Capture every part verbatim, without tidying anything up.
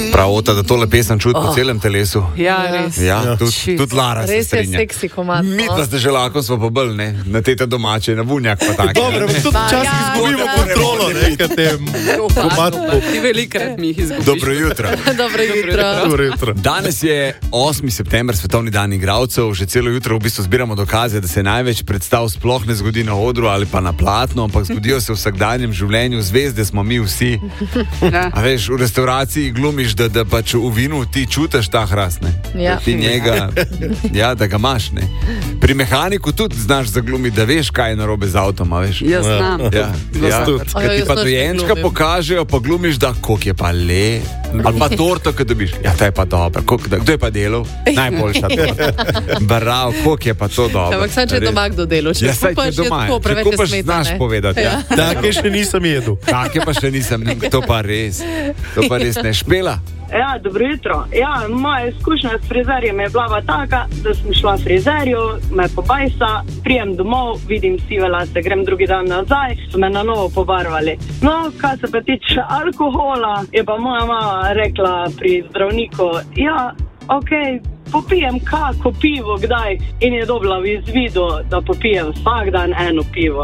Pravota, da tole pesem čuti oh. po celem telesu. Ja, res. Ja, ja. Tudi tud Lara se strinja. Res je seksi komad. Mi pa ste že lahko smo pobili, ne? Na tete domače, na vunjak pa tako. Dobro, tudi včasih ja, izgubimo ja, kontrolo, ne, kad te komad... Ti velikrat mi jih izgubiš. Dobro jutro. Dobro jutro. Dobro jutro. Danes je osmi september, svetovni dan igralcev. Že celo jutro v bistvu zbiramo dokaze, da se največ predstav sploh ne zgodi na odru ali pa na platnu, ampak zgodijo se v vsakdanjem življenju. Zvezde smo mi vsi. A veš, v restauraciji glumiš, da, da pač v vinu ti čutiš ta hrast, ne? Ja. Da ti njega, ja, da ga imaš, ne? Pri mehaniku tudi znaš zaglumiti, da veš, kaj je narobe z avtom, a veš? Jaz znam. Ja, ja. Kad ti pa dojenčka pokažejo, pa glumiš, da koliko je pa le, ali pa torto, kad dobiš. Ja, ta je pa dobra. Kdo je pa delal? Najboljša torta. Bravo, koliko je pa to dobro. Ampak sam, če je doma kdo delal, če ja, kupaš, je tako preveč smetane. Če kupaš, smetane. znaš povedati. Ja. Take še nisem jedel. Take pa še nisem, to pa res. To pa res ne. Špela? Ja, dobro jutro. Ja, moja izkušnja s frizerjem je bila taka, da sem šla frizerju, me pobajsa, prijem domov, vidim sive lase, grem drugi dan nazaj, so me na novo pobarvali. No, kar se pa tiče alkohola, je pa moja mama rekla pri zdravniku, ja, okej, okay, popijem kako pivo kdaj, in je dobila v izvidu, da popijem vsak dan eno pivo.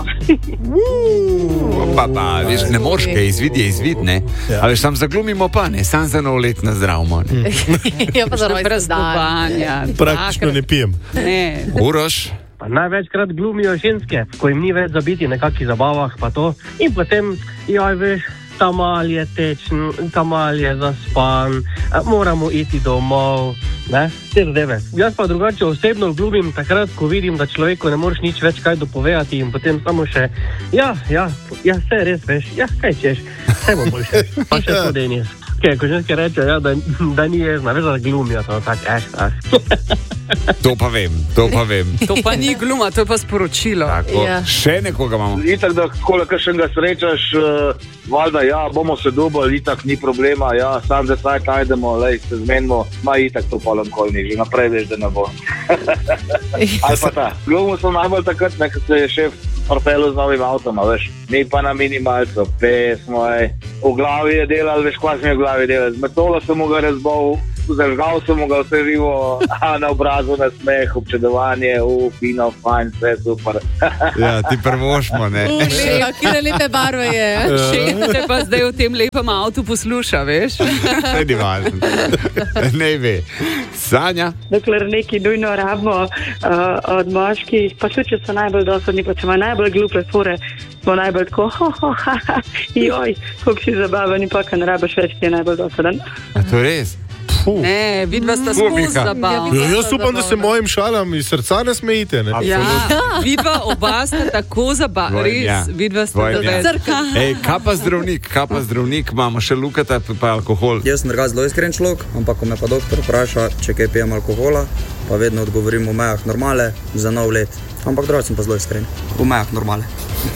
Pa, pa, veš, ne moreš, kaj izvid je izvid, ne? Ja. A veš, sam zaglumimo pa, ne? Sam za nov let nazdravimo, ne? Ja, pa za brez dubanja. Praktično ne pijem. Ne. Uroš? Pa največkrat glumijo ženske, ko jim ni več za biti na kakih zabavah, pa to. In potem, joj, veš, tamal je tečen, tamal je zaspan, moramo iti domov, ne, te zadeve. Jaz pa drugače osebno glumim takrat, ko vidim, da človeku ne moreš nič več kaj dopovedati in potem samo še, ja, ja, ja, vse res veš, ja, kaj češ, vse bo boljše, pa še to Denis. Kaj, ko ženske reče, ja, da, da ni jezna, veš, da glumijo, to tak, eš, tak. To pa vem, to pa vem. To pa ni gluma, to je pa sporočilo. Tako, ja. Še nekoga imamo. Itak, da koliko kakšnega srečaš, uh, valjda, ja, bomo se dobili, itak ni problema, ja, sam da saj najdemo, lej, se zmenimo, ma itak to polem kolni, že naprej veš, da ne bo. Ali pa ta, glumo sem najbolj takrat, nekaj se je šef portelu z novim avtom, veš, mi pa na minimalcu, pesmo, ej, v glavi je delal, veš, kva sem je v glavi delal, z metolo sem mu ga razbol, zažgal sem mu ga vse živo, a na obrazu na smeh, občudovanje, u, fino, fajn, vse super. Ja, ti prvošmo, ne? U, lepa, kire lepe barve je. Šef te pa zdaj v tem lepem avtu posluša, veš? Ne ni važno. Ne ve. Sanja? Dokler neki nujno rabimo uh, od moških, pa tudi, če so najbolj dosadni, pa če ima najbolj glupe fore, smo najbolj tako, ho, ho, ha, ha, joj, koliko si zabaven in pa, kad ne rabiš več, ti je najbolj dosaden. A to res? Puh. Ne, vidva sta skozi zabavna. Ja, jaz upam, da se mojim šalam iz srca ne smejite, ne? Ja, vidva oba sta tako zabavna, res, ja. vidva sta ja. Ej, kaj pa zdravnik, kaj pa zdravnik, imamo še Lukata, pa alkohol. Jaz sem drugač zelo iskren človek, ampak ko me pa doktor vpraša, če kaj pijem alkohola, pa vedno odgovorim v mejah normale za nov let. Ampak drugač sem pa zelo iskren, v mejah normale.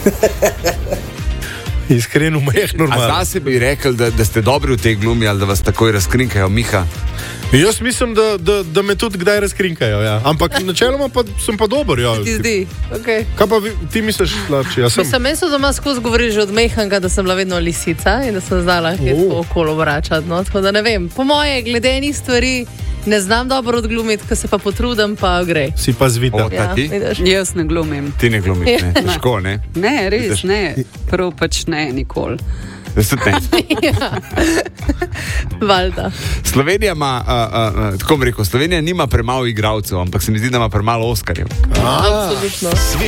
Iskren v mejah normale. A zase bi rekel, da, da ste dobri v tej glumi ali da vas takoj razkrinkajo, Miha? Jaz mislim, da, da, da me tudi kdaj razkrinkajo, ja. Ampak načeloma pa sem pa dober, ja. Ti zdi? Okay. Kaj pa vi, ti misliš, Larči? Ja, sem... Mislim, jaz sem doma skozi govoril že od mehanka, da sem bila vedno lisica in da sem znala kaj uh. okolo vračati, no, tako da ne vem. Po moje, glede enih stvari, ne znam dobro odglumiti, ko se pa potrudim, pa gre. Si pa zvita. O, ta ti? Ja, jaz ne glumim. Ti ne glumiš, ne? Težko, ne? Ne, res, ne. Prvo pač ne, nikoli. Ja. Valjda. Slovenija ima, uh, uh, tako bi rekel, Slovenija nima premalo igralcev, ampak se mi zdi, da ima premalo Oskarjev. Absolutno.